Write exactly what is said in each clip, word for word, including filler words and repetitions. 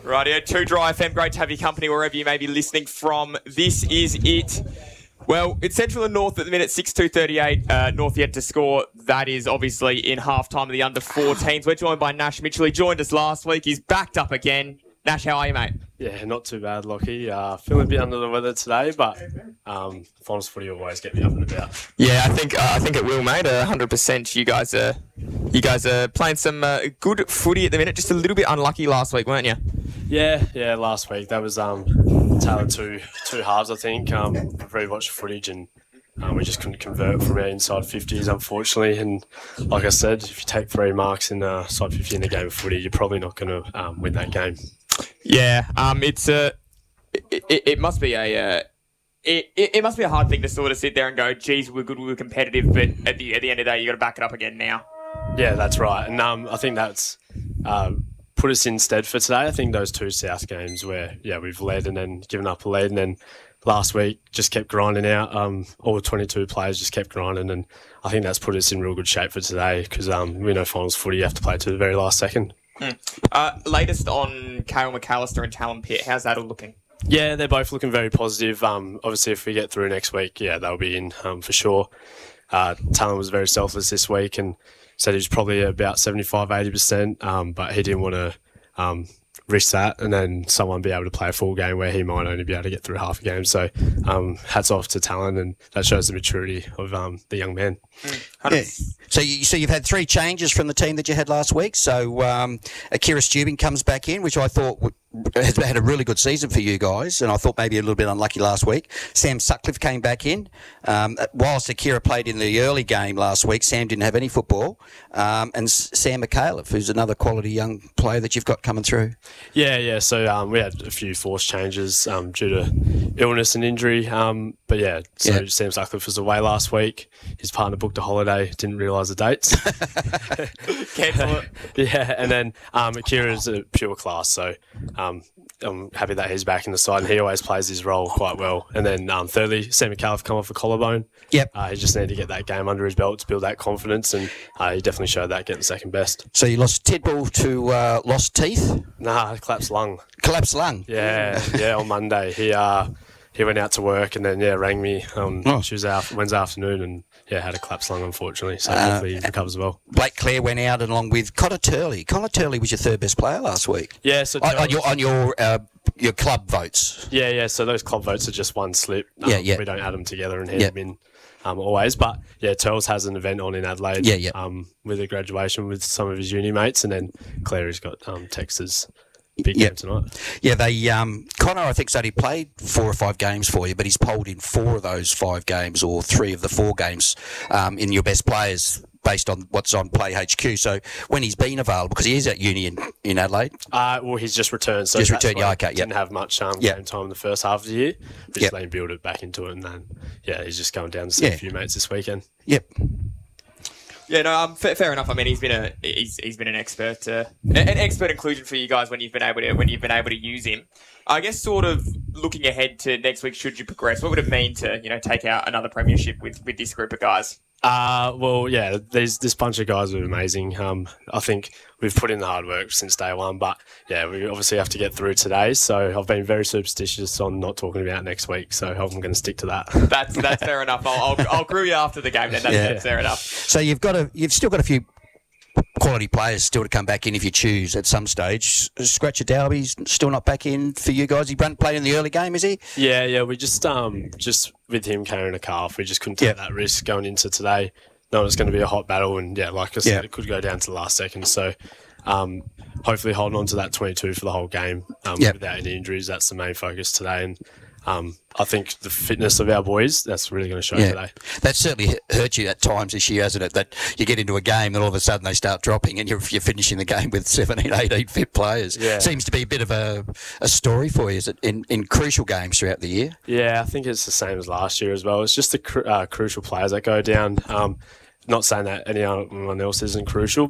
Rightio, two Dry F M. Great to have your company wherever you may be listening from. This is it. Well, it's Central and North at the minute, six two thirty-eight. Uh, North yet to score. That is obviously in half-time of the under fourteens. We're joined by Nash Mitchell. He joined us last week. He's backed up again. Nash, how are you, mate? Yeah, not too bad, Lockie. Uh, feeling a bit under the weather today, but um, finals footy always get me up and about. Yeah, I think uh, I think it will, mate. A hundred percent. You guys are you guys are playing some uh, good footy at the minute. Just a little bit unlucky last week, weren't you? Yeah, yeah. Last week that was um, Taylor two two halves, I think. Um, I've rewatched footage and um, we just couldn't convert from our inside fifties, unfortunately. And like I said, if you take three marks in uh, side fifty in a game of footy, you're probably not going to um, win that game. Yeah, um, it's a. It, it, it must be a. Uh, it, it it must be a hard thing to sort of sit there and go, "Geez, we're good, we're competitive," but at the at the end of the day, you got to back it up again now. Yeah, that's right, and um, I think that's uh, put us in stead for today. I think those two South games where yeah we've led and then given up a lead, and then last week just kept grinding out. Um, all twenty-two players just kept grinding, and I think that's put us in real good shape for today because um, we know finals footy you have to play to the very last second. Mm. Uh, latest on Kale McAllister and Talon Pitt. How's that all looking? Yeah, they're both looking very positive. Um, obviously, if we get through next week, yeah, they'll be in um, for sure. Uh, Talon was very selfless this week and said he was probably about seventy-five, eighty percent, um, but he didn't want to um, risk that and then someone be able to play a full game where he might only be able to get through half a game. So um, hats off to Talon, and that shows the maturity of um, the young man. Mm. Yeah. So, you, so you've had three changes from the team that you had last week. So um, Akira Stubing comes back in, which I thought w- has had a really good season for you guys, and I thought maybe a little bit unlucky last week. Sam Sutcliffe came back in. Um, whilst Akira played in the early game last week, Sam didn't have any football. Um, and Sam McAuliffe, who's another quality young player that you've got coming through. Yeah, yeah. So um, we had a few forced changes um, due to illness and injury. Um, but yeah, so yeah. Sam Sutcliffe was away last week. His partner booked a holiday, didn't realise the dates. Cancel it. Yeah, and then um, Akira's a pure class, so um, I'm happy that he's back in the side, and he always plays his role quite well. And then um, thirdly, Sam McAuliffe come off a collarbone. Yep. Uh, he just needed to get that game under his belt to build that confidence, and uh, he definitely showed that getting second best. So you lost Tidball to uh, lost teeth? Nah, collapsed lung. Collapsed lung? Yeah, yeah, on Monday. He uh, he went out to work and then, yeah, rang me on oh. Tuesday, after, Wednesday afternoon and, yeah, had a collapsed lung, unfortunately. So uh, hopefully he recovers well. Blake Clare went out along with Connor Turley. Connor Turley was your third best player last week. Yeah. So on, on your, on your, uh, your club votes. Yeah, yeah. So those club votes are just one slip. Um, yeah, yeah. We don't add them together and hand yeah. them in um, always. But, yeah, Turles has an event on in Adelaide yeah, yeah. Um, with a graduation with some of his uni mates, and then Clary's got um, Texas. Big yeah. game tonight. Yeah, they um, Connor, I think, only played four or five games for you, but he's polled in four of those five games or three of the four games um, in your best players based on what's on Play H Q. So when he's been available, because he is at uni in, in Adelaide. Uh, well, he's just returned. So just returned, yeah, okay, didn't yep. have much um, yep. game time in the first half of the year. We just yep. let him build it back into it, and then, yeah, he's just going down to see yeah. a few mates this weekend. Yep. Yeah, no, um, fair, fair enough. I mean, he's been a he's he's been an expert, uh, an expert inclusion for you guys when you've been able to when you've been able to use him. I guess, sort of looking ahead to next week, should you progress, what would it mean to you know take out another premiership with, with this group of guys? Uh, well, yeah, these, this bunch of guys are amazing. Um, I think we've put in the hard work since day one, but yeah, we obviously have to get through today. So I've been very superstitious on not talking about next week. So I'm going to stick to that. That's that's fair enough. I'll I'll, I'll grill you after the game. Then that's, yeah. that's fair enough. So you've got a you've still got a few quality players still to come back in if you choose at some stage. Scratcher Dalby's still not back in for you guys. He played in the early game, is he? Yeah, yeah. We just um just with him carrying a calf, we just couldn't take yeah. that risk going into today. No, it's going to be a hot battle, and yeah, like I said, yeah. it could go down to the last second. So um, hopefully holding on to that twenty-two for the whole game um, yep. without any injuries. That's the main focus today, and um, I think the fitness of our boys, that's really going to show yeah. today. That certainly hurt you at times this year, hasn't it? That you get into a game and all of a sudden they start dropping and you're, you're finishing the game with seventeen, eighteen fit players. Yeah. Seems to be a bit of a, a story for you, is it, in, in crucial games throughout the year? Yeah, I think it's the same as last year as well. It's just the cr- uh, crucial players that go down. Um, not saying that anyone else isn't crucial, but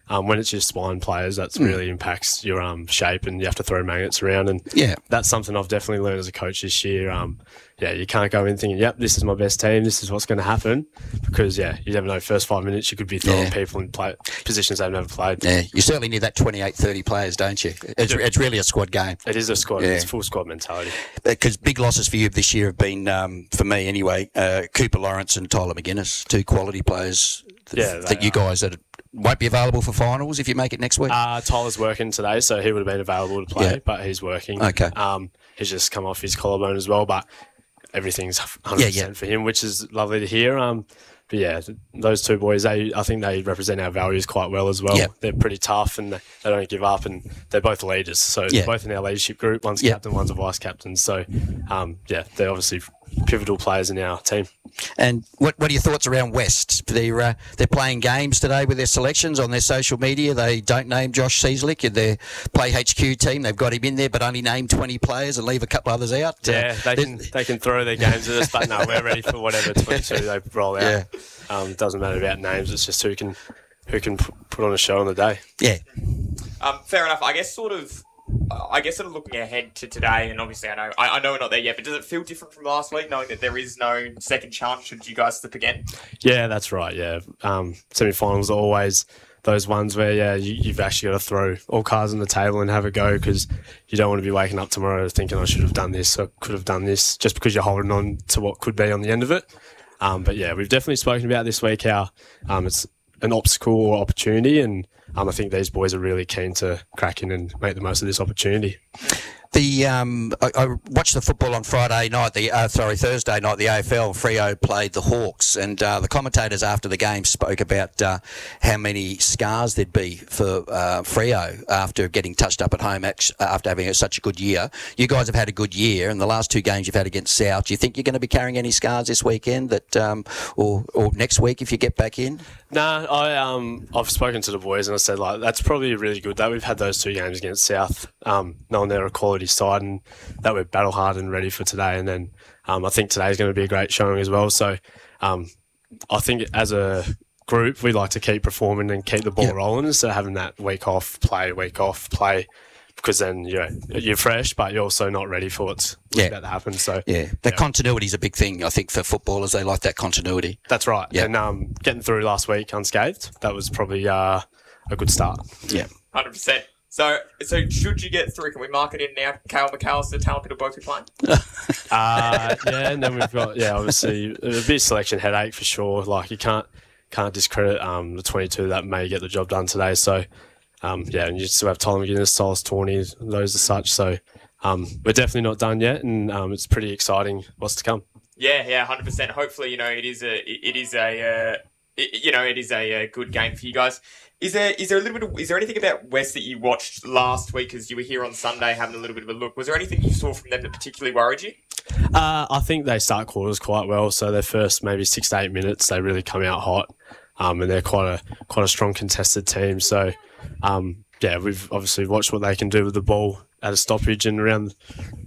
Um, when it's your spine players, that mm. really impacts your um, shape, and you have to throw magnets around. And yeah. that's something I've definitely learned as a coach this year. Um, yeah, you can't go in thinking, yep, this is my best team, this is what's going to happen, because, yeah, you never know, first five minutes you could be throwing yeah. people in play, positions they've never played. Yeah, you certainly need that twenty-eight, thirty players, don't you? It's, it's really a squad game. It is a squad. Yeah. It's full squad mentality. Because big losses for you this year have been, um, for me anyway, uh, Cooper Lawrence and Tyler McGuinness, two quality players that, yeah, that you guys that won't be available for finals if you make it next week? Uh, Tyler's working today, so he would have been available to play, yeah. but he's working. Okay. Um, he's just come off his collarbone as well, but everything's one hundred percent yeah, yeah. for him, which is lovely to hear. Um, but yeah, those two boys, they I think they represent our values quite well as well. Yeah. They're pretty tough and they, they don't give up, and they're both leaders. So yeah. they're both in our leadership group. One's yeah. captain, one's a vice captain. So um, yeah, they're obviously pivotal players in our team. And what what are your thoughts around West? They're uh, they're playing games today with their selections on their social media. They don't name Josh Cieslik in their Play H Q team. They've got him in there, but only name twenty players and leave a couple others out. Yeah, uh, they can they can throw their games at us, but no, we're ready for whatever twenty-two they roll out. Yeah. Um, it doesn't matter about names. It's just who can who can put on a show on the day. Yeah. Um, fair enough. I guess sort of. I guess sort of looking ahead to today, and obviously I know I, I know we're not there yet, but does it feel different from last week, knowing that there is no second chance should you guys slip again? Yeah, that's right. Yeah, um, semi-finals are always those ones where yeah you, you've actually got to throw all cards on the table and have a go, because you don't want to be waking up tomorrow thinking I should have done this, I could have done this, just because you're holding on to what could be on the end of it. Um, but yeah, we've definitely spoken about this week how um, it's an obstacle or opportunity, and Um, I think these boys are really keen to crack in and make the most of this opportunity. The um, I, I watched the football on Friday night. The uh, sorry Thursday night. The A F L Freo played the Hawks, and uh, the commentators after the game spoke about uh, how many scars there'd be for uh, Freo after getting touched up at home after having such a good year. You guys have had a good year, and the last two games you've had against South. Do you think you're going to be carrying any scars this weekend, that um, or or next week if you get back in? No, nah, I um I've spoken to the boys and I said like that's probably really good that we've had those two games against South, um, knowing they're a quality side and that we're battle hard and ready for today. And then um, I think today's going to be a great showing as well. So um, I think as a group we like to keep performing and keep the ball yep. rolling, so having that week off play, week off play. Because then you're, you're fresh, but you're also not ready for what's yeah. about to happen. So yeah, the yeah. continuity is a big thing, I think, for footballers. They like that continuity. That's right. Yeah. And um, getting through last week unscathed, that was probably uh, a good start. Yeah, one hundred percent. So, so should you get through, can we mark it in now? Kale McAllister, talented will both be playing? uh, yeah, and then we've got yeah, obviously a bit of selection headache for sure. Like you can't can't discredit um, the twenty-two that may get the job done today. So. Um, yeah, and you still have Tyler McGuinness, Silas Tawney, those are such. So um, we're definitely not done yet, and um, it's pretty exciting what's to come. Yeah, yeah, one hundred percent. Hopefully, you know, it is a, it is a, uh, it, you know, it is a, a good game for you guys. Is there, is there a little bit of, is there anything about West that you watched last week as you were here on Sunday having a little bit of a look? Was there anything you saw from them that particularly worried you? Uh, I think they start quarters quite well. So their first maybe six to eight minutes, they really come out hot, um, and they're quite a quite a strong contested team. So. Um, yeah, we've obviously watched what they can do with the ball at a stoppage and around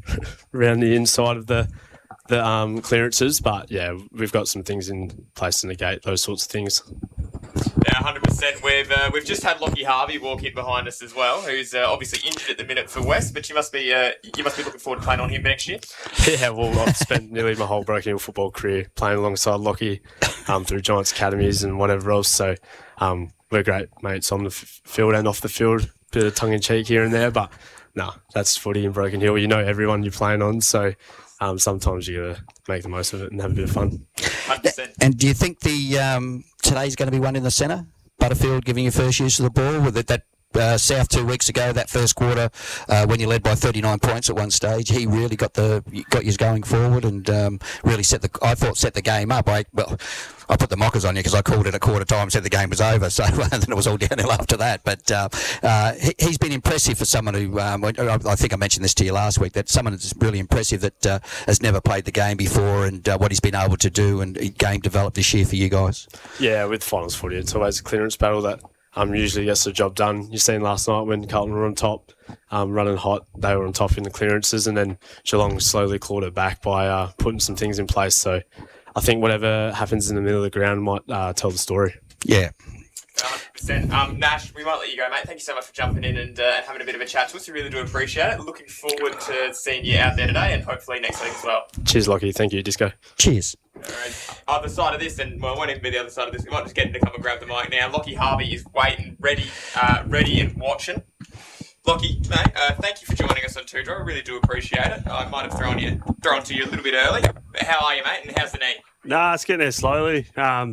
around the inside of the the um, clearances. But yeah, we've got some things in place to negate those sorts of things. Yeah, one hundred percent. We've uh, we've just had Lockie Harvey walk in behind us as well, who's uh, obviously injured at the minute for West, but you must be uh, you must be looking forward to playing on him next year. Yeah, well, I've spent nearly my whole Broken Hill football career playing alongside Lockie um, through Giants academies and whatever else. So. Um, We're great mates on the f- field and off the field. Bit of tongue-in-cheek here and there, but no, nah, that's footy in Broken Hill. You know everyone you're playing on, so um, sometimes you got to make the most of it and have a bit of fun. one hundred percent. And do you think the um, today's going to be one in the centre? Butterfield giving you first use of the ball with it, that uh, South two weeks ago, that first quarter uh, when you led by thirty-nine points at one stage, he really got the got you going forward and um, really set the I thought set the game up. I well. I put the mockers on you because I called it at quarter time, said the game was over, so and then it was all downhill after that. But uh, uh, he, he's been impressive for someone who, um, I, I think I mentioned this to you last week, that someone that's really impressive that uh, has never played the game before, and uh, what he's been able to do and game developed this year for you guys. Yeah, with finals footy, it's always a clearance battle that um, usually gets the job done. You seen last night when Carlton were on top, um, running hot, they were on top in the clearances, and then Geelong slowly clawed it back by uh, putting some things in place. So. I think whatever happens in the middle of the ground might uh, tell the story. Yeah. percent. Um, Nash, we might let you go, mate. Thank you so much for jumping in and uh, having a bit of a chat to us. We really do appreciate it. Looking forward to seeing you out there today and hopefully next week as well. Cheers, Lockie. Thank you, Disco. Cheers. All right. Other side of this, and well, it won't even be the other side of this. We might just get him to come and grab the mic now. Lockie Harvey is waiting, ready, uh, ready and watching. Lockie, mate, uh, thank you for joining us on Two Draw. I really do appreciate it. I might have thrown you, thrown to you a little bit early. But how are you, mate? And how's the knee? Nah, it's getting there slowly. Um,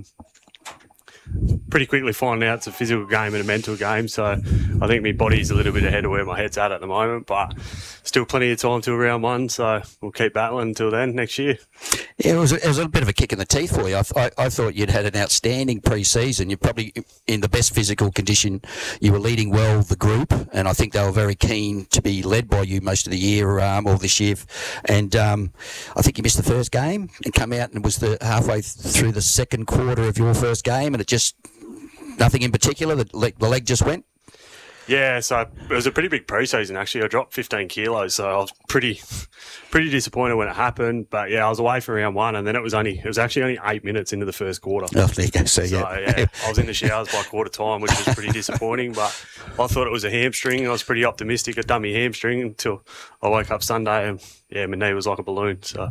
pretty quickly finding out it's a physical game and a mental game. So I think my body's a little bit ahead of where my head's at at the moment, but still plenty of time till round one. So we'll keep battling until then next year. Yeah, it was, it was a bit of a kick in the teeth for you. I, I, I thought you'd had an outstanding pre-season. You're probably in the best physical condition. You were leading well the group, and I think they were very keen to be led by you most of the year, um, or this year. And um, I think you missed the first game and come out and was the halfway through the second quarter of your first game, and it just nothing in particular. The leg, the leg just went. Yeah, so it was a pretty big pre-season, actually. I dropped fifteen kilos, so I was pretty pretty disappointed when it happened. But, yeah, I was away for round one, and then it was only it was actually only eight minutes into the first quarter. Oh, there you go. So, So, yeah. yeah, I was in the showers by quarter time, which was pretty disappointing. But I thought it was a hamstring, and I was pretty optimistic. I'd done my hamstring until I woke up Sunday, and, yeah, my knee was like a balloon. So,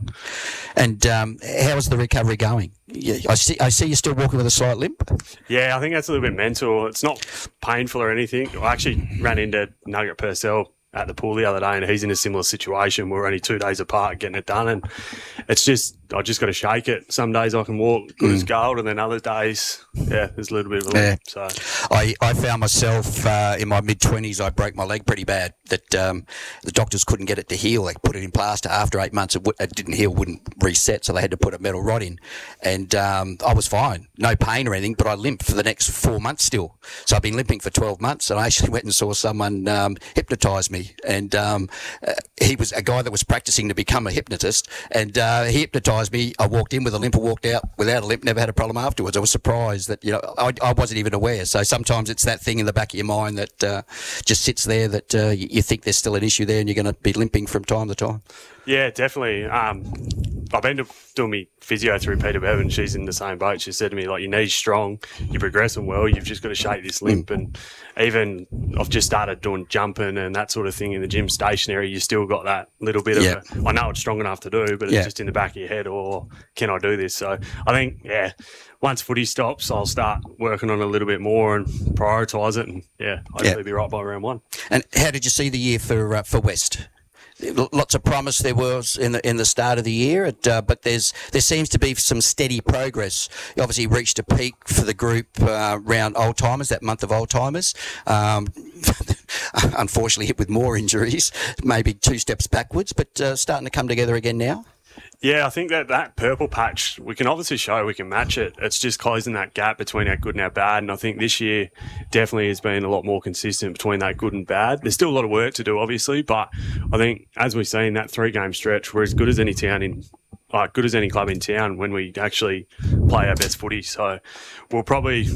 And um, how is the recovery going? Yeah, I see. I see you're still walking with a slight limp. yeah, I think that's a little bit mental. It's not painful or anything. I actually ran into Nugget Purcell at the pool the other day, and he's in a similar situation. We're only two days apart getting it done, and it's just I just got to shake it. Some days I can walk good mm. as gold, and then other days, yeah, there's a little bit of a limp. Yeah. So I, I found myself uh, in my mid twenties. I broke my leg pretty bad. That um, the doctors couldn't get it to heal. They put it in plaster. After eight months, it, w- it didn't heal, wouldn't reset, so they had to put a metal rod in. And um, I was fine, no pain or anything, but I limped for the next four months still. So I've been limping for twelve months, and I actually went and saw someone um, hypnotise me. And um, uh, he was a guy that was practicing to become a hypnotist, and uh, he hypnotised me. I walked in with a limp, walked out without a limp, never had a problem afterwards. I was surprised that, you know, I, I wasn't even aware. So sometimes it's that thing in the back of your mind that uh, just sits there that uh, you, you think there's still an issue there, and you're going to be limping from time to time. Yeah, definitely. Um, I've been to, doing my physio through Peter Bevan. She's in the same boat. She said to me, like, your knee's strong, you're progressing well, you've just got to shake this limp. Mm. And even I've just started doing jumping and that sort of thing in the gym stationary. You still got that little bit yeah. of, a, I know it's strong enough to do, but it's yeah. just in the back of your head, or can I do this? So I think, yeah, once footy stops, I'll start working on it a little bit more and prioritise it, and, yeah, hopefully yeah. be right by round one. And how did you see the year for uh, for West? Lots of promise there was in the in the start of the year, it, uh, but there's there seems to be some steady progress. You obviously reached a peak for the group uh, around Old Timers, that month of Old Timers. Um, unfortunately, hit with more injuries, maybe two steps backwards, but uh, starting to come together again now. Yeah, I think that that purple patch, we can obviously show we can match it. It's just closing that gap between our good and our bad. And I think this year definitely has been a lot more consistent between that good and bad. There's still a lot of work to do, obviously, but I think as we've seen that three-game stretch, we're as good as any town in, like good as any club in town when we actually play our best footy. So we'll probably...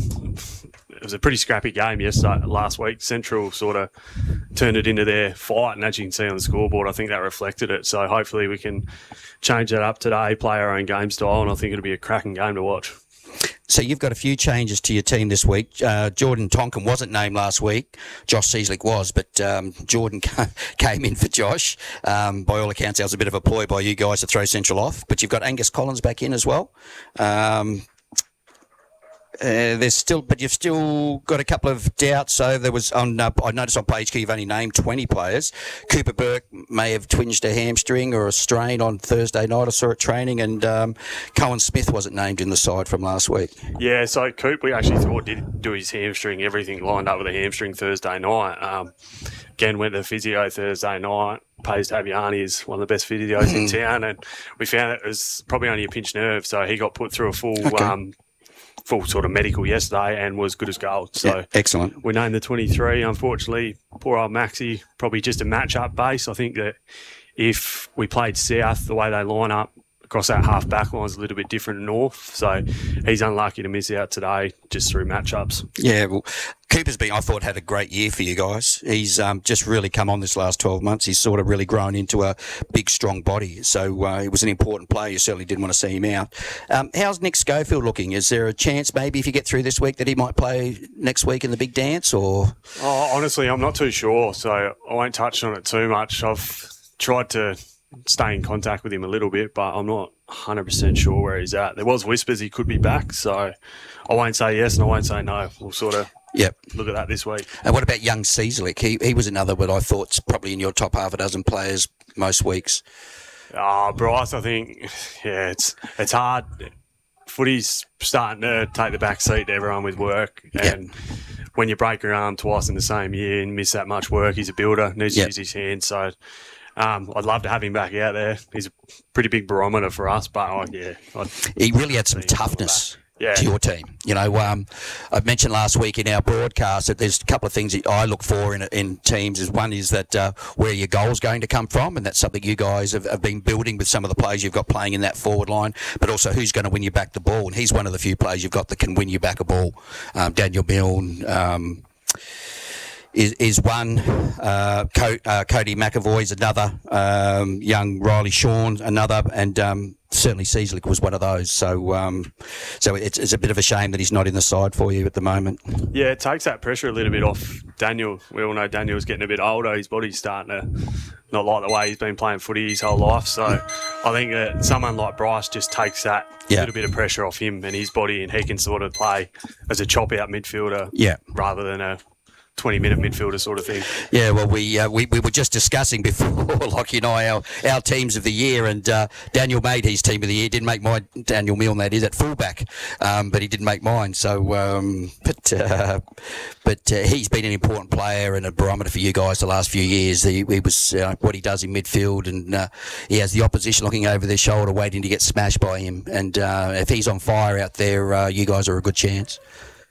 It was a pretty scrappy game yesterday, last week. Central sort of turned it into their fight, and as you can see on the scoreboard, I think that reflected it. So hopefully we can change that up today, play our own game style, and I think it'll be a cracking game to watch. So you've got a few changes to your team this week. Uh, Jordan Tonkin wasn't named last week. Josh Seaslick was, but um, Jordan came in for Josh. Um, by all accounts, that was a bit of a ploy by you guys to throw Central off. But you've got Angus Collins back in as well. Um, Uh, there's still, but you've still got a couple of doubts. So there was on. Uh, I noticed on page Q you've only named twenty players. Cooper Burke may have twinged a hamstring or a strain on Thursday night. I saw it training, and um, Cohen Smith wasn't named in the side from last week. Yeah, so Coop we actually thought did do his hamstring. Everything lined up with a hamstring Thursday night. Um, again, went to physio Thursday night. Pays Taviani is one of the best physios in town, and we found it was probably only a pinched nerve, so he got put through a full. Okay. Um, full sort of medical yesterday and was good as gold. So yeah, excellent. We named the twenty-three. Unfortunately, poor old Maxi, probably just a match-up base. I think that if we played South, the way they line up across that half-back line is a little bit different to North. So he's unlucky to miss out today just through matchups. Yeah, well, Cooper's been, I thought, had a great year for you guys. He's um, just really come on this last twelve months. He's sort of really grown into a big, strong body. So uh, he was an important player. You certainly didn't want to see him out. Um, how's Nick Schofield looking? Is there a chance maybe if you get through this week that he might play next week in the big dance? Or oh, honestly, I'm not too sure, so I won't touch on it too much. I've tried to stay in contact with him a little bit, but I'm not one hundred percent sure where he's at. There was whispers he could be back, so I won't say yes and I won't say no. We'll sort of yep. look at that this week. And what about young Cieselik? He, he was another what I thought's probably in your top half a dozen players most weeks. Ah, uh, Bryce, I think, yeah, it's it's hard. Footy's starting to take the back seat to everyone with work, and yep. when you break your arm twice in the same year and miss that much work, he's a builder, needs to yep. use his hands, so... Um, I'd love to have him back out there. He's a pretty big barometer for us, but oh, yeah. I'd he really had some toughness yeah. to your team. You know, um, I mentioned last week in our broadcast that there's a couple of things that I look for in in teams. Is one is that uh, where your goal's going to come from, and that's something you guys have, have been building with some of the players you've got playing in that forward line, but also who's going to win you back the ball. And he's one of the few players you've got that can win you back a ball. Um, Daniel Milne, um Is, is one, uh, Co- uh, Cody McAvoy's another, um, young Riley Shawn another, and um, certainly Cieselik was one of those. So, um, so it's, it's a bit of a shame that he's not in the side for you at the moment. Yeah, it takes that pressure a little bit off Daniel. We all know Daniel's getting a bit older. His body's starting to not like the way he's been playing footy his whole life. So, I think that someone like Bryce just takes that yeah. little bit of pressure off him and his body, and he can sort of play as a chop out midfielder, yeah. rather than a twenty-minute midfielder sort of thing. Yeah, well, we, uh, we we were just discussing before, Lockie and I, our, our teams of the year, and uh, Daniel made his team of the year. Didn't make my Daniel Milne, that is, at fullback, um, but he didn't make mine. So, um, but uh, but uh, he's been an important player and a barometer for you guys the last few years. He, he was uh, what he does in midfield, and uh, he has the opposition looking over their shoulder, waiting to get smashed by him. And uh, if he's on fire out there, uh, you guys are a good chance.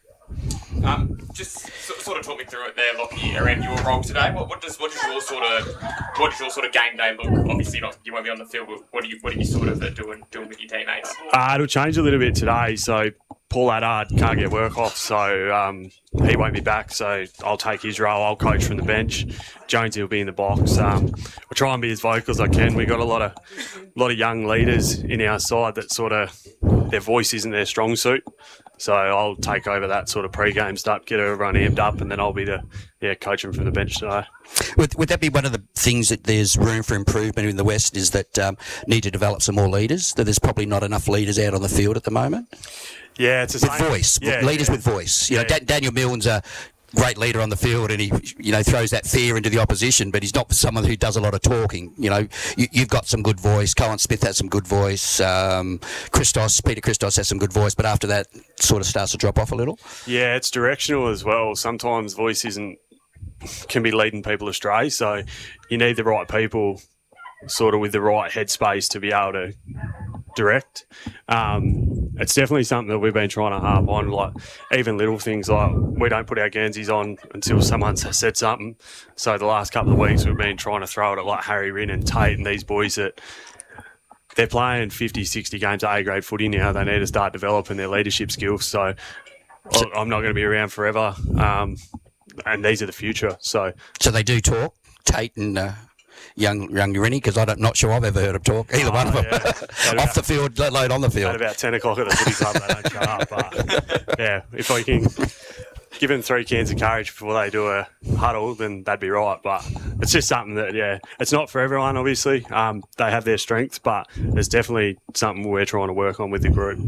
Um, just so, sort of talk me through it there, Lockie, around your role today. What, what does what does your sort of what does your sort of game day look? Obviously, not you won't be on the field. But what are you what are you sort of doing doing with your teammates? Uh, it'll change a little bit today. So Paul Addard can't get work off, so um, he won't be back. So I'll take his role. I'll coach from the bench. Jonesy will be in the box. Um, we'll try and be as vocal as I can. We've got a lot of a lot of young leaders in our side that sort of their voice isn't their strong suit. So I'll take over that sort of pre-game stuff, get everyone amped up, and then I'll be the yeah coaching from the bench today. Would, would that be one of the things that there's room for improvement in the West, is that um, need to develop some more leaders, that there's probably not enough leaders out on the field at the moment? Yeah, it's the with same. voice, yeah, leaders yeah. with voice. You yeah. know, da- Daniel Milne's a great leader on the field, and he, you know, throws that fear into the opposition. But he's not someone who does a lot of talking. You know, you, you've got some good voice. Colin Smith has some good voice. Um, Christos, Peter Christos has some good voice. But after that, it sort of starts to drop off a little. Yeah, it's directional as well. Sometimes voice isn't can be leading people astray. So you need the right people, sort of with the right headspace to be able to direct. Um, it's definitely something that we've been trying to harp on, like even little things like we don't put our Guernseys on until someone's said something. So the last couple of weeks we've been trying to throw it at like Harry Rinn and Tate and these boys that they're playing fifty, sixty games of A-grade footy now. They need to start developing their leadership skills. So I'm not going to be around forever, um, and these are the future. So so they do talk, Tate and uh, young young Rennie, because I'm not sure I've ever heard them talk, either oh, one of them. Yeah. Off the field, let alone on the field. At about ten o'clock at the footy club, they don't shut up. But yeah, if I can give them three cans of courage before they do a huddle, then that'd be right. But it's just something that, yeah, it's not for everyone, obviously. Um, they have their strengths, but it's definitely something we're trying to work on with the group.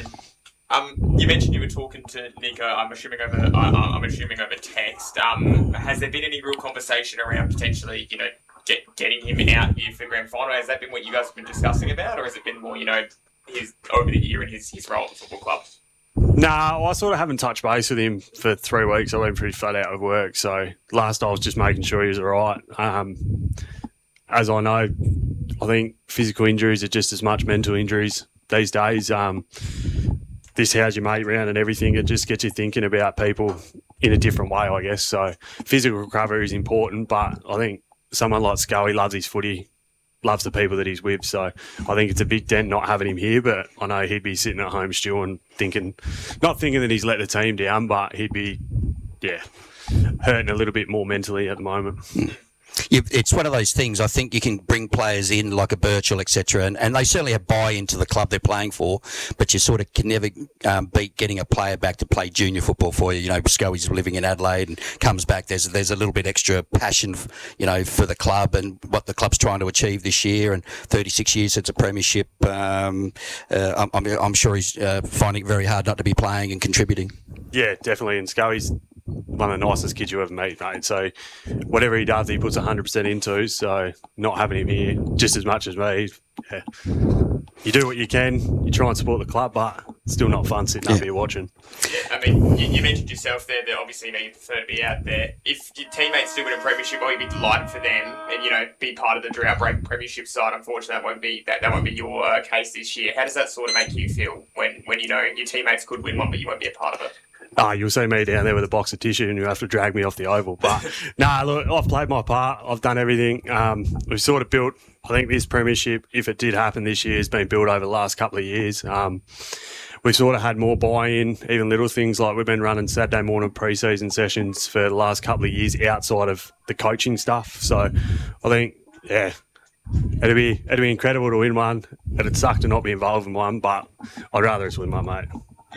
Um, you mentioned you were talking to Nico. I'm assuming over. I, I'm assuming over text. Um, has there been any real conversation around potentially, you know, get, getting him out here for grand final? Has that been what you guys have been discussing about, or has it been more, you know, his over the year and his his role at the football club? Nah, I sort of haven't touched base with him for three weeks. I've been pretty flat out of work, so last I was just making sure he was all right. Um, as I know, I think physical injuries are just as much mental injuries these days. Um, this how's your mate round and everything, it just gets you thinking about people in a different way, I guess. So physical recovery is important, but I think someone like Scully loves his footy, loves the people that he's with. So I think it's a big dent not having him here, but I know he'd be sitting at home stewing, thinking, not thinking that he's let the team down, but he'd be, yeah, hurting a little bit more mentally at the moment. You, it's one of those things. I think you can bring players in like a Birchall, et cetera, and, and they certainly have buy-in to the club they're playing for. But you sort of can never um, beat getting a player back to play junior football for you. You know, Scully's living in Adelaide and comes back. There's there's a little bit extra passion, you know, for the club and what the club's trying to achieve this year. And thirty-six years since a premiership. Um, uh, I'm, I'm sure he's uh, finding it very hard not to be playing and contributing. Yeah, definitely. And Scully's one of the nicest kids you ever meet, mate. So whatever he does, he puts one hundred percent into. So not having him here just as much as me, yeah. You do what you can. You try and support the club, but it's still not fun sitting yeah. up here watching. Yeah, I mean, you, you mentioned yourself there that obviously, you know, you prefer to be out there. If your teammates still win a premiership, well, you'd be delighted for them and, you know, be part of the drought break premiership side. Unfortunately, that won't be that, that won't be your uh, case this year. How does that sort of make you feel when, when you know your teammates could win one, but you won't be a part of it? Ah, oh, you'll see me down there with a box of tissue and you have to drag me off the oval. But, nah, look, I've played my part. I've done everything. Um, we've sort of built, I think this premiership, if it did happen this year, has been built over the last couple of years. Um, we've sort of had more buy-in, even little things like we've been running Saturday morning pre-season sessions for the last couple of years outside of the coaching stuff. So I think, yeah, it'd be, it'd be incredible to win one. It'd suck to not be involved in one, but I'd rather us win one, mate.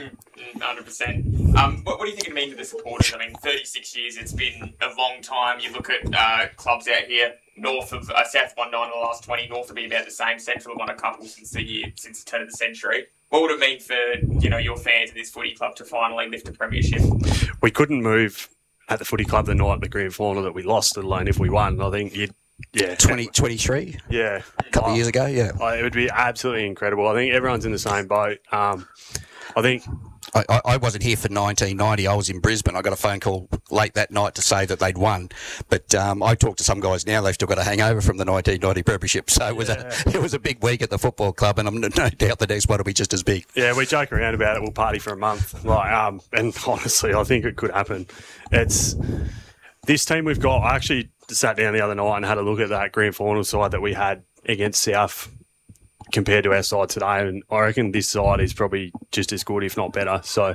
one hundred percent. Um, what, what do you think it means to the supporters? I mean, thirty-six years, it's been a long time. You look at uh, clubs out here, north of uh, South won nine in the last twenty, north will be about the same, Central have won a couple since the year, since the turn of the century. What would it mean for, you know, your fans of this footy club to finally lift a premiership? We couldn't move at the footy club the night of the grand final that we lost, let alone if we won. I think you'd Yeah, twenty twenty-three. Yeah, a couple oh, of years ago. Yeah, oh, it would be absolutely incredible. I think everyone's in the same boat. Um, I think I, I, I wasn't here for nineteen ninety. I was in Brisbane. I got a phone call late that night to say that they'd won. But um, I talked to some guys now. They've still got a hangover from the nineteen ninety premiership. So it was yeah. a it was a big week at the football club, and I'm no doubt the next one will be just as big. Yeah, we joke around about it. We'll party for a month. Like, um, and honestly, I think it could happen. It's this team we've got. I actually sat down the other night and had a look at that grand final side that we had against South compared to our side today, and I reckon this side is probably just as good, if not better. So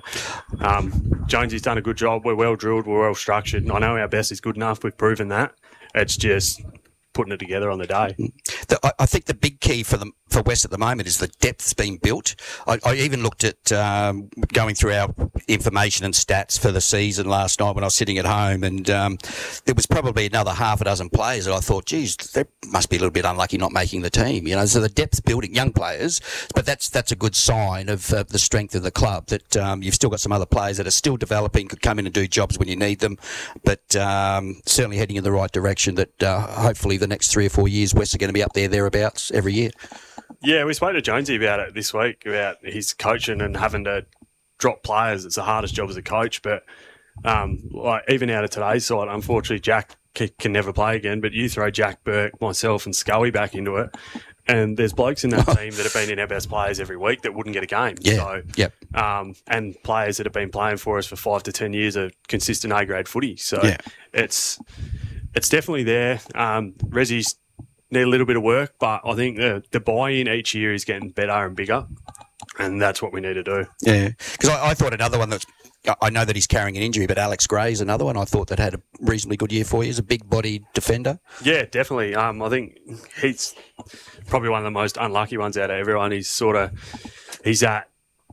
um, Jonesy's done a good job. We're well drilled, we're well structured, and I know our best is good enough. We've proven that. It's just putting it together on the day. The, I, I think the big key for the for West at the moment is the depth's being built. I, I even looked at um, going through our information and stats for the season last night when I was sitting at home, and um, there was probably another half a dozen players that I thought, geez, they must be a little bit unlucky not making the team. You know, so the depth's building, young players, but that's that's a good sign of uh, the strength of the club. That um, you've still got some other players that are still developing, could come in and do jobs when you need them, but um, certainly heading in the right direction. That uh, hopefully the next three or four years, West are going to be up there thereabouts every year. Yeah, we spoke to Jonesy about it this week, about his coaching and having to drop players. It's the hardest job as a coach, but um, like even out of today's side, unfortunately, Jack c- can never play again, but you throw Jack Burke, myself and Scully back into it, and there's blokes in that team that have been in our best players every week that wouldn't get a game. Yeah, so, yep. Um, and players that have been playing for us for five to ten years of consistent A-grade footy. So yeah. it's it's definitely there. Um, Resi's need a little bit of work, but I think the, the buy-in each year is getting better and bigger, and that's what we need to do. Yeah, because I, I thought another one that's, I know that he's carrying an injury, but Alex Gray's another one I thought that had a reasonably good year for you. He's a big-bodied defender. Yeah, definitely. Um, I think he's probably one of the most unlucky ones out of everyone. He's sort of, he's that,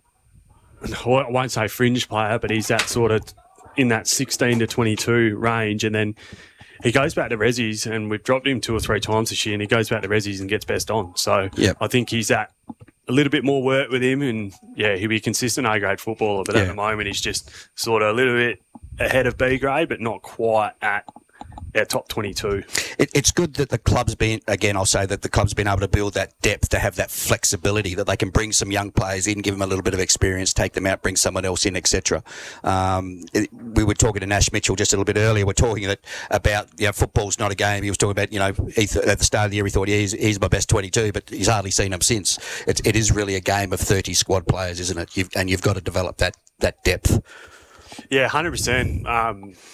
I won't say fringe player, but he's that sort of in that sixteen to twenty-two range, and then he goes back to Resi's, and we've dropped him two or three times this year, and he goes back to Resi's and gets best on. So yep. I think he's at a little bit more work with him, and yeah, he'll be a consistent A-grade footballer, but yeah. at the moment he's just sort of a little bit ahead of B-grade, but not quite at our top twenty-two. It, it's good that the club's been, again, I'll say that the club's been able to build that depth, to have that flexibility, that they can bring some young players in, give them a little bit of experience, take them out, bring someone else in, et cetera. Um, it, we were talking to Nash Mitchell just a little bit earlier. We're talking that, about, you know, football's not a game. He was talking about, you know, he th- at the start of the year he thought, yeah, he's, he's my best twenty-two, but he's hardly seen them since. It, it is really a game of thirty squad players, isn't it? You've, and you've got to develop that, that depth. Yeah, one hundred percent. Um,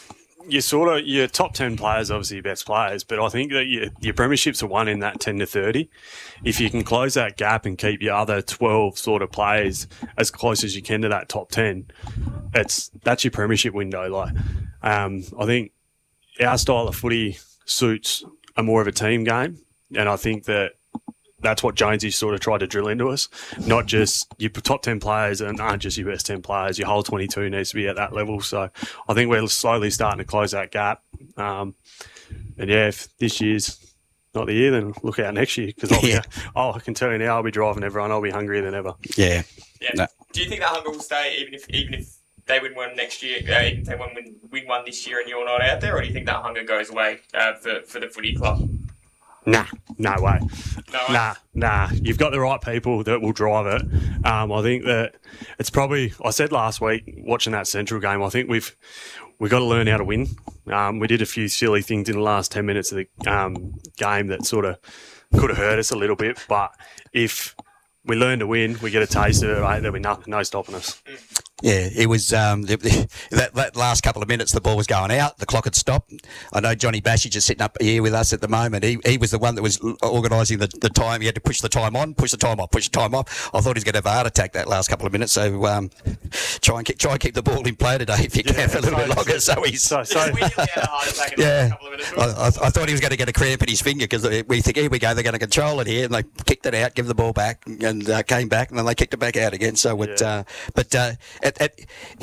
you sort of your top ten players, obviously your best players, but I think that your, your premierships are won in that ten to thirty. If you can close that gap and keep your other twelve sort of players as close as you can to that top ten, it's that's your premiership window. Like, um, I think our style of footy suits a more of a team game, and I think that that's what Jonesy sort of tried to drill into us. Not just your top ten players and aren't just your best ten players. Your whole twenty-two needs to be at that level. So I think we're slowly starting to close that gap. Um, and yeah, if this year's not the year, then look out next year. Because yeah. oh, I can tell you now, I'll be driving everyone. I'll be hungrier than ever. Yeah. Yeah. No. Do you think that hunger will stay even if even if they win one next year, uh, even if they win, win one this year and you're not out there, or do you think that hunger goes away uh, for for the footy club? Nah, no way. No way. Nah, nah. You've got the right people that will drive it. Um, I think that it's probably. I said last week watching that Central game. I think we've we got to learn how to win. Um, we did a few silly things in the last ten minutes of the um, game that sort of could have hurt us a little bit. But if we learn to win, we get a taste of it. Right? There'll be no, no stopping us. Yeah, it was um, the, the, that, that last couple of minutes. The ball was going out. The clock had stopped. I know Johnny Bashage is sitting up here with us at the moment. He he was the one that was organising the, the time. He had to push the time on, push the time off, push the time off. I thought he was going to have a heart attack that last couple of minutes. So um, try and keep, try and keep the ball in play today if you Yeah, can for a little so, bit longer. So he's So, so We nearly had a heart attack in yeah. a couple of minutes. I, I, I thought he was going to get a cramp in his finger because we think, here we go, they're going to control it here, and they kicked it out, give the ball back, and uh, came back, and then they kicked it back out again. So it, Yeah. uh, but uh, at, at,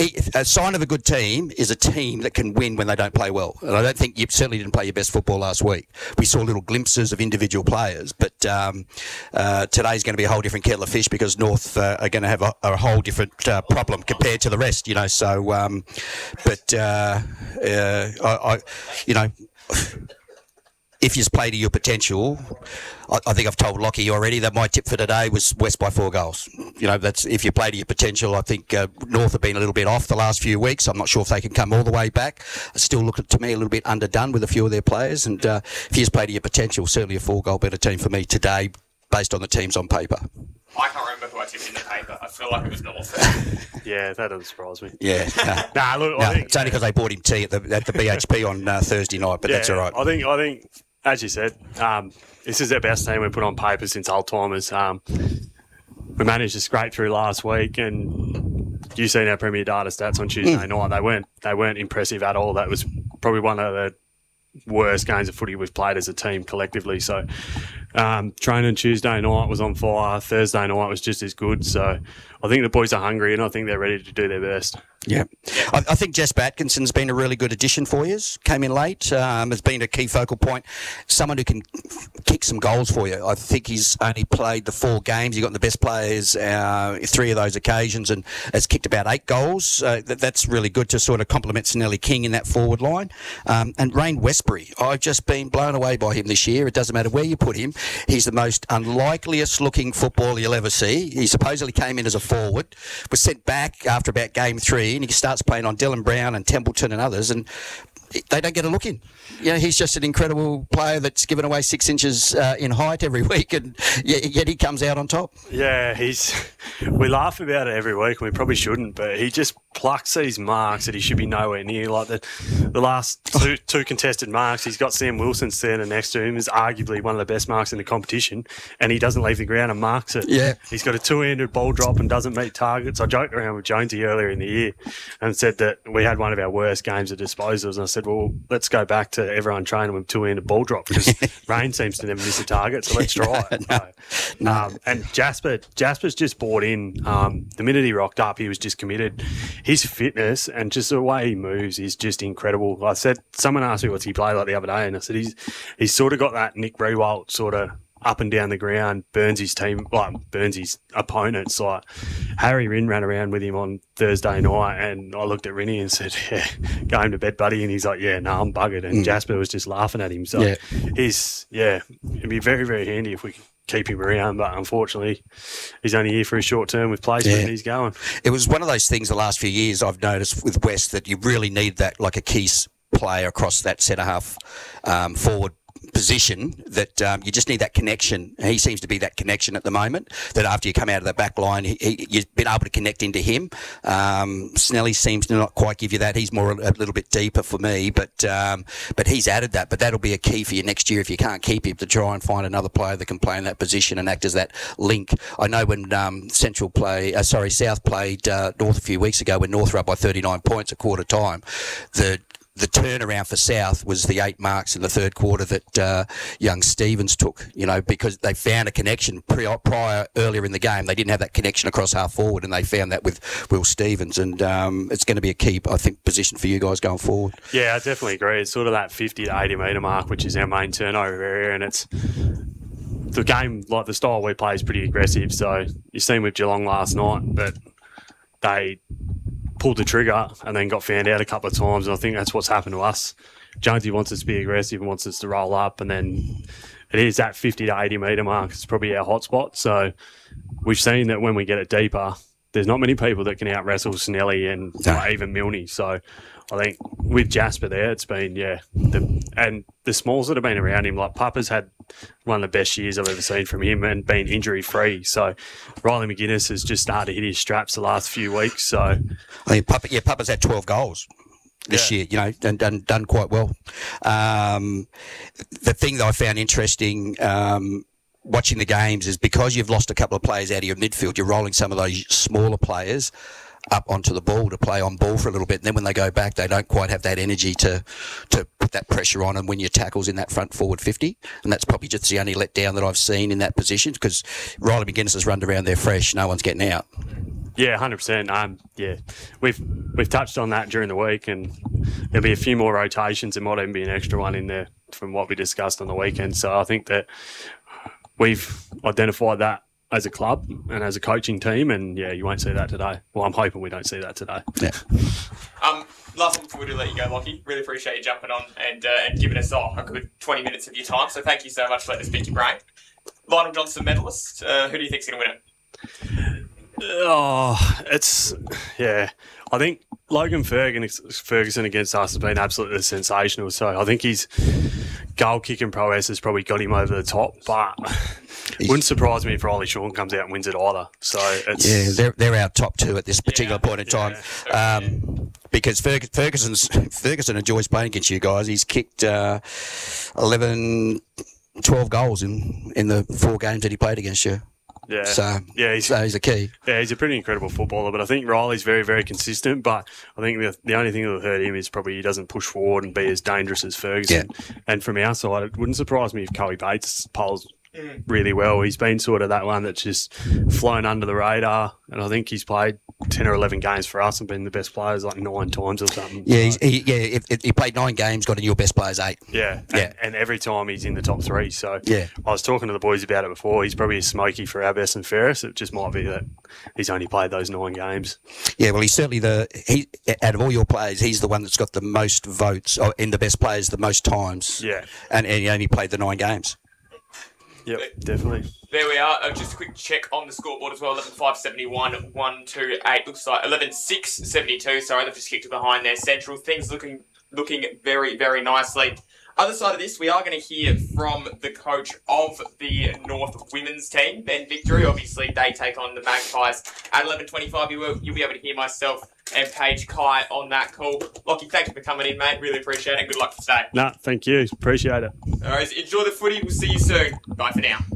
a sign of a good team is a team that can win when they don't play well. And I don't think you certainly didn't play your best football last week. We saw little glimpses of individual players, but um, uh, today's going to be a whole different kettle of fish because North uh, are going to have a, a whole different uh, problem compared to the rest, you know. So, um, but uh, uh, I, I, you know. If you play to your potential, I, I think I've told Lockie already that my tip for today was West by four goals. You know, that's if you play to your potential. I think uh, North have been a little bit off the last few weeks. I'm not sure if they can come all the way back. Still look to me a little bit underdone with a few of their players. And uh, if you just play to your potential, certainly a four-goal better team for me today, based on the teams on paper. I can't remember who I tipped in the paper. I feel like it was North. yeah, that doesn't surprise me. Yeah, no, Nah, look, no I think, it's only because they bought him tea at the at the B H P on uh, Thursday night, but yeah, that's all right. I think, I think, as you said, um, this is the best team we put on paper since old timers. Um, we managed to scrape through last week, and you seen our Premier Data stats on Tuesday Mm. night. They weren't they weren't impressive at all. That was probably one of the worst games of footy we've played as a team collectively. So um, training Tuesday night was on fire. Thursday night was just as good. So I think the boys are hungry, and I think they're ready to do their best. Yeah, I, I think Jasper Atkinson's been a really good addition for you. Came in late, um, has been a key focal point. Someone who can kick some goals for you. I think he's only played the four games. He got the best players uh, three of those occasions and has kicked about eight goals. Uh, that, that's really good to sort of complement Snelly King in that forward line. Um, and Rain Westbury, I've just been blown away by him this year. It doesn't matter where you put him. He's the most unlikeliest looking footballer you'll ever see. He supposedly came in as a forward, was sent back after about game three, and he starts playing on Dylan Brown and Templeton and others, and they don't get a look in. You know, he's just an incredible player that's given away six inches uh, in height every week, and yet, yet he comes out on top. Yeah, he's. We laugh about it every week, and we probably shouldn't, but he just plucks these marks that he should be nowhere near. Like the the last two, two contested marks, he's got Sam Wilson standing next to him, is arguably one of the best marks in the competition, and he doesn't leave the ground and marks it. Yeah. He's got a two-handed ball drop and doesn't meet targets. I joked around with Jonesy earlier in the year and said that we had one of our worst games of disposals, and I said, well, let's go back to everyone training with two-handed ball drop because Rain seems to never miss a target, so let's try it. No, So, no. Um, and Jasper, Jasper's just bought in. Um, the minute he rocked up, he was just committed. His fitness and just the way he moves is just incredible. I said, someone asked me what's he play like the other day, and I said he's he's sort of got that Nick Rewalt sort of up and down the ground, burns his team, like burns his opponents. Like Harry Rinn ran around with him on Thursday night, and I looked at Rinny and said, yeah, go home to bed, buddy. And he's like, yeah, no, I'm buggered. And Mm. Jasper was just laughing at him. So Yeah. he's, yeah, it'd be very, very handy if we could keep him around, but unfortunately he's only here for a short term with placement Yeah. and he's going. It was one of those things the last few years I've noticed with West that you really need that, like a key s- player across that centre half um, forward position that um, you just need that connection. He seems to be that connection at the moment, that after you come out of the back line, he, he, you've been able to connect into him. Um, Snelly seems to not quite give you that. He's more a, a little bit deeper for me, but um, but he's added that. But that'll be a key for you next year if you can't keep him, to try and find another player that can play in that position and act as that link. I know when um, Central play, uh, sorry, South played uh, North a few weeks ago, when North were up by thirty-nine points at quarter time, the the turnaround for South was the eight marks in the third quarter that uh, young Stevens took, you know, because they found a connection prior, prior earlier in the game. They didn't have that connection across half forward, and they found that with Will Stevens. And um, it's going to be a key, I think, position for you guys going forward. Yeah, I definitely agree. It's sort of that fifty to eighty metre mark, which is our main turnover area, and it's the game, like the style we play is pretty aggressive. So you've seen with Geelong last night that they pulled the trigger and then got found out a couple of times, and I think that's what's happened to us. Jonesy wants us to be aggressive and wants us to roll up, and then it is that fifty to eighty metre mark. It's probably our hotspot. So we've seen that when we get it deeper, there's not many people that can out-wrestle Snelly and No. uh, even Milne. So I think with Jasper there, it's been, yeah, the, and the smalls that have been around him, like Papa's had one of the best years I've ever seen from him and been injury-free. So Riley McGuinness has just started to hit his straps the last few weeks. So I mean, Papa, yeah, Papa's had twelve goals this Yeah. year, you know, and done, done quite well. Um, the thing that I found interesting um, watching the games is because you've lost a couple of players out of your midfield, you're rolling some of those smaller players up onto the ball to play on ball for a little bit, and then when they go back, they don't quite have that energy to to put that pressure on and win your tackles in that front forward fifty. And that's probably just the only letdown that I've seen in that position, because Riley McGuinness has run around there fresh, no one's getting out. yeah, one hundred percent. Um, yeah, we've we've touched on that during the week, and there'll be a few more rotations. There might even be an extra one in there from what we discussed on the weekend. So I think that we've identified that as a club and as a coaching team, and yeah, you won't see that today. Well, I'm hoping we don't see that today. Yeah. Um, last one before we do let you go, Lockie. Really appreciate you jumping on and uh, and giving us oh, a good twenty minutes of your time. So thank you so much for letting us pick your brain. Lionel Johnson medalist. Uh, who do you think's going to win it? Oh, it's yeah. I think Logan Ferguson, Ferguson against us has been absolutely sensational. So I think his goal kicking prowess has probably got him over the top. But it wouldn't surprise me if Riley Shawn comes out and wins it either. So it's Yeah, they're they're our top two at this particular Yeah, point in yeah. time. Um, because Ferg- Ferguson's Ferguson enjoys playing against you guys. He's kicked uh, eleven, twelve goals in, in the four games that he played against you. yeah, So, yeah. He's, so he's a key. Yeah, he's a pretty incredible footballer, but I think Riley's very, very consistent. But I think the, the only thing that will hurt him is probably he doesn't push forward and be as dangerous as Ferguson. Yeah. And from our side, it wouldn't surprise me if Coey Bates polls really well. He's been sort of that one that's just flown under the radar, and I think he's played ten or eleven games for us and been the best players like nine times or something. Yeah, So, he's, he, yeah. If, if he played nine games, got in your best players eight. yeah, and, Yeah. and every time he's in the top three. So Yeah. I was talking to the boys about it before. He's probably a smoky for our best and fairest. It just might be that he's only played those nine games. Yeah, well, he's certainly the he out of all your players, he's the one that's got the most votes or in the best players the most times. Yeah. and, and he only played the nine games. Yep, definitely. There we are. Uh, just a quick check on the scoreboard as well. eleven five seventy-one, one two eight. Looks like eleven six seventy-two. Sorry, they've just kicked it behind there. Central. Things looking looking very, very nicely. Other side of this, we are going to hear from the coach of the North women's team, Ben Victory. Obviously, they take on the Magpies at eleven twenty-five. You will, you'll be able to hear myself and Paige Kai on that call. Lockie, thank you for coming in, mate. Really appreciate it. Good luck for today. No, thank you. Appreciate it. All right, enjoy the footy. We'll see you soon. Bye for now.